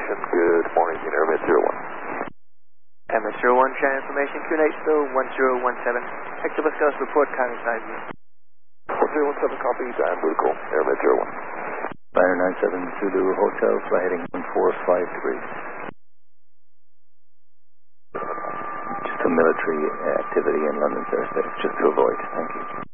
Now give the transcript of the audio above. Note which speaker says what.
Speaker 1: information. Good morning, Airmet 01.
Speaker 2: Airmet 01, share information. QNH still 1017. Hector Pascal's report, current size.
Speaker 1: 1017 copy, Diane Bucco, Airmet 01.
Speaker 3: Liner 97 Zulu Hotel, fly heading 145 degrees. Just some military activity in London's airspace, just to avoid. Thank you.